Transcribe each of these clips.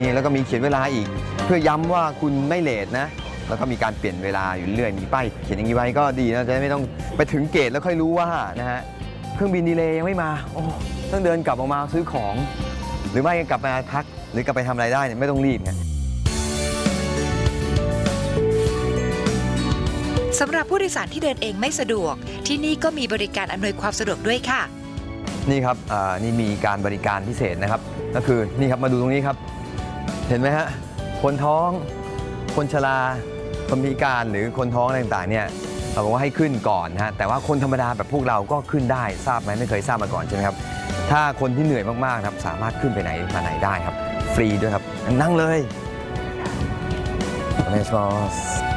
แล้วก็มีเขียนเวลาอีกเพื่อย้ำว่าคุณไม่เลทนะแล้วก็มีการเปลี่ยนเวลาอยู่เรื่อยมีป้ายเขียนอย่างนี้ไว้ก็ดีนะจะได้ไม่ต้องไปถึงเกตแล้วค่อยรู้ว่านะฮะเครื่องบินดีเลย์ยังไม่มาโอ้ต้องเดินกลับออกมาซื้อของหรือไม่กลับมาพักหรือกลับไปทำอะไรได้เนี่ยไม่ต้องรีบนะสำหรับผู้โดยสารที่เดินเองไม่สะดวกที่นี่ก็มีบริการอำนวยความสะดวกด้วยค่ะนี่ครับนี่มีการบริการพิเศษนะครับก็คือนี่ครับมาดูตรงนี้ครับเห็นไหมฮะคนท้องคนชราคนพิการหรือคนท้องอะไรต่างๆเนี่ยเราบอกว่าให้ขึ้นก่อนนะฮะแต่ว่าคนธรรมดาแบบพวกเราก็ขึ้นได้ทราบไหมไม่เคยทราบมาก่อนใช่ไหมครับถ้าคนที่เหนื่อยมากๆครับสามารถขึ้นไปไหนมาไหนได้ครับฟรีด้วยครับนั่งเลยเนสมอส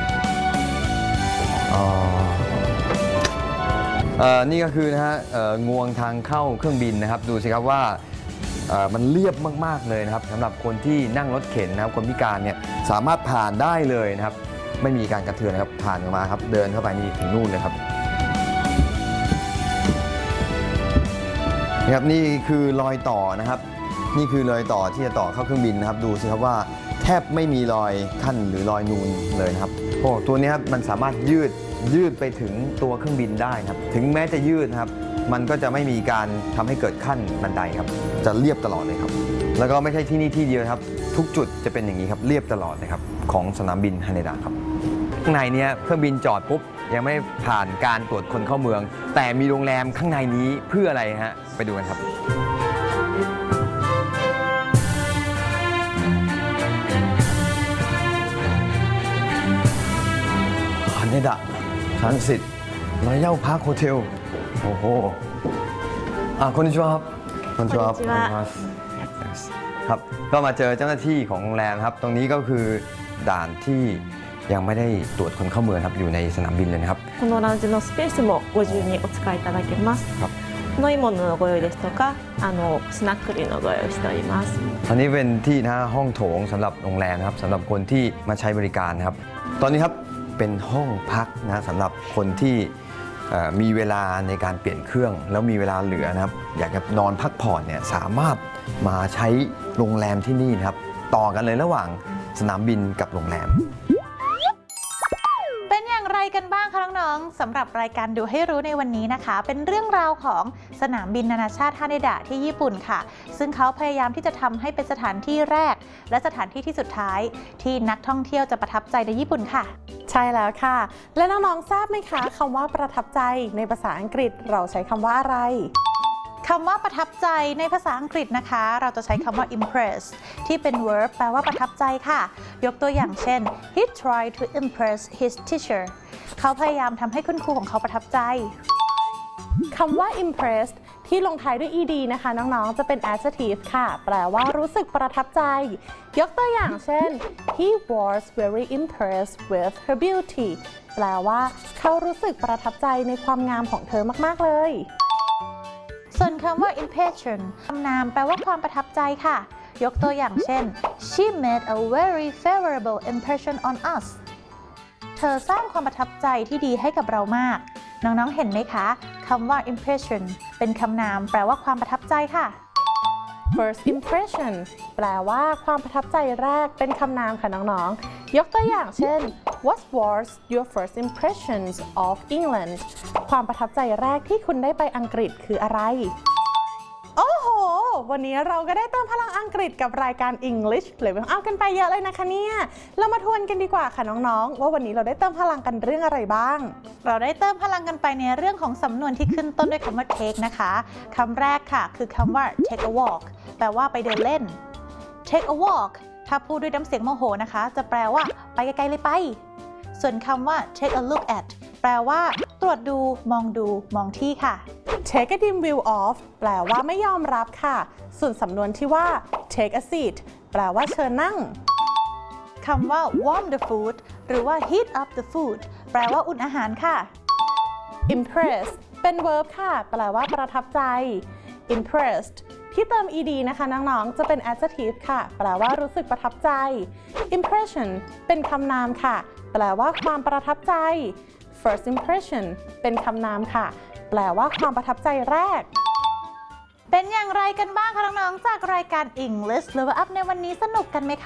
นี่ก็คือนะฮะงวงทางเข้าเครื่องบินนะครับดูสิครับว่ามันเรียบมากๆเลยนะครับสำหรับคนที่นั่งรถเข็นนะครับคนพิการเนี่ยสามารถผ่านได้เลยนะครับไม่มีการกระเทือนนะครับผ่านออกมาครับเดินเข้าไปนี่ถึงนู่นเลยครับนะครับนี่คือรอยต่อนะครับนี่คือรอยต่อที่จะต่อเข้าเครื่องบินนะครับดูสิครับว่าแทบไม่มีรอยขั้นหรือรอยนูนเลยนะครับโอ้ตัวนี้ครับมันสามารถยืดไปถึงตัวเครื่องบินได้ครับถึงแม้จะยืดนะครับมันก็จะไม่มีการทำให้เกิดขั้นบันไดครับจะเรียบตลอดเลยครับแล้วก็ไม่ใช่ที่นี่ที่เดียวครับทุกจุดจะเป็นอย่างนี้ครับเรียบตลอดเลยครับของสนามบินฮาเนดะครับข้างในนี้เครื่องบินจอดปุ๊บยังไม่ผ่านการตรวจคนเข้าเมืองแต่มีโรงแรมข้างในนี้เพื่ออะไรฮะไปดูกันครับฮาเนดะทรานสิตรอยัลพาร์คโฮเทลโอ้โหこんにちはこんにちはครับก็มาเจอเจ้าหน้าที่ของโรงแรมครับตรงนี้ก็คือด่านที่ยังไม่ได้ตรวจคนเข้าเมืองครับอยู่ในสนามบินเลยนะครับこのラウンジのスペースもご自由にお使いいただけますครับ飲み物のご用意ですとかスナック類のご用意しておりますอันนี้เป็นที่นะห้องโถงสำหรับโรงแรมนะครับสำหรับคนที่มาใช้บริการนะครับตอนนี้ครับเป็นห้องพักนะสำหรับคนที่มีเวลาในการเปลี่ยนเครื่องแล้วมีเวลาเหลือนะครับอยากจะนอนพักผ่อนเนี่ยสามารถมาใช้โรงแรมที่นี่นะครับต่อกันเลยระหว่างสนามบินกับโรงแรมเป็นอย่างไรกันบ้างคะน้องๆสำหรับรายการดูให้รู้ในวันนี้นะคะเป็นเรื่องราวของสนามบินนานาชาติฮาเนดะที่ญี่ปุ่นค่ะซึ่งเขาพยายามที่จะทำให้เป็นสถานที่แรกและสถานที่ที่สุดท้ายที่นักท่องเที่ยวจะประทับใจในญี่ปุ่นค่ะใช่แล้วค่ะและน้องๆทราบไหมคะคำว่าประทับใจในภาษาอังกฤษเราใช้คำว่าอะไรคำว่าประทับใจในภาษาอังกฤษนะคะเราจะใช้คำว่า impress ที่เป็น verb แปลว่าประทับใจค่ะยกตัวอย่างเช่น he tried to impress his teacher เขาพยายามทำให้คุณครูของเขาประทับใจคำว่า impressed ที่ลงท้ายด้วย ed นะคะน้องๆจะเป็น adjective ค่ะแปลว่ารู้สึกประทับใจยกตัวอย่างเช่น he was very impressed with her beauty แปลว่าเขารู้สึกประทับใจในความงามของเธอมากๆเลยส่วนคำว่า impression คำนามแปลว่าความประทับใจค่ะยกตัวอย่างเช่น she made a very favorable impression on us เธอสร้างความประทับใจที่ดีให้กับเรามากน้องๆเห็นไหมคะคำว่า impression เป็นคำนามแปลว่าความประทับใจค่ะ first impression แปลว่าความประทับใจแรกเป็นคำนามค่ะน้องๆยกตัวอย่างเช่น What was your first impressions of England ความประทับใจแรกที่คุณได้ไปอังกฤษคืออะไรโอ้โหวันนี้เราก็ได้เติมพลังอังกฤษกับรายการ English Level Up กันไปเยอะเลยนะคะเนี่ยเรามาทวนกันดีกว่าค่ะน้องๆว่าวันนี้เราได้เติมพลังกันเรื่องอะไรบ้างเราได้เติมพลังกันไปในเรื่องของสำนวนที่ขึ้นต้นด้วยคำว่า take นะคะคำแรกค่ะคือคำว่า take a walk แปลว่าไปเดินเล่น take a walk ถ้าพูดด้วยน้ำเสียงโมโหนะคะจะแปลว่าไปไกลๆเลยไปส่วนคำว่า take a look at แปลว่าตรวจดูมองที่ค่ะ take a dim view of แปลว่าไม่ยอมรับค่ะส่วนสำนวนที่ว่า take a seat แปลว่าเชิญนั่งคำว่า warm the food หรือว่า heat up the food แปลว่าอุ่นอาหารค่ะ impress เป็น verb ค่ะแปลว่าประทับใจ impressed ที่เติม ed นะคะน้องๆจะเป็น adjective ค่ะแปลว่ารู้สึกประทับใจ impression เป็นคำนามค่ะแปลว่าความประทับใจ first impression เป็นคำนามค่ะแปลว่าความประทับใจแรกเป็นอย่างไรกันบ้างคะน้องๆจากรายการ English Level Up ในวันนี้สนุกกันไหมคะ